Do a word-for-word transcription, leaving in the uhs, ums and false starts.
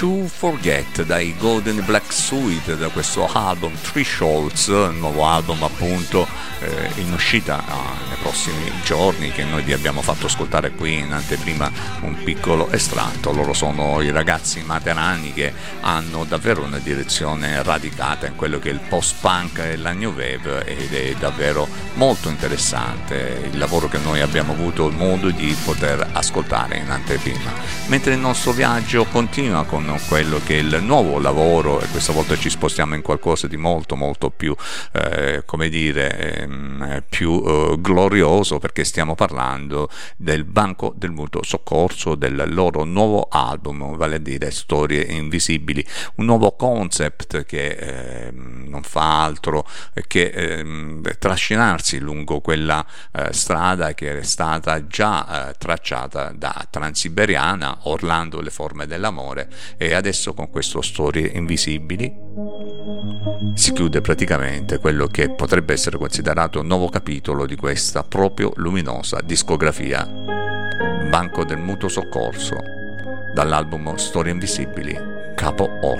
To Forget dai Golden Black Suite, da questo album Thresholds, il nuovo album appunto eh, in uscita ah, nei prossimi giorni, che noi vi abbiamo fatto ascoltare qui in anteprima un piccolo estratto. Loro sono i ragazzi materani che hanno davvero una direzione radicata in quello che è il post-punk e la new wave, ed è davvero molto interessante il lavoro che noi abbiamo avuto modo di poter ascoltare in anteprima, mentre il nostro viaggio continua con quello che è il nuovo lavoro, e questa volta ci spostiamo in qualcosa di molto molto più eh, come dire ehm, più eh, glorioso, perché stiamo parlando del Banco del Mutuo Soccorso, del loro nuovo album, vale a dire Storie Invisibili, un nuovo concept che eh, non fa altro che eh, trascinarsi lungo quella eh, strada che è stata già eh, tracciata da Transiberiana, Orlando, le forme dell'amore, e adesso con questo Storie Invisibili si chiude praticamente quello che potrebbe essere considerato un nuovo capitolo di questa proprio luminosa discografia. Banco del Mutuo Soccorso, dall'album Storie Invisibili, Capo Orto.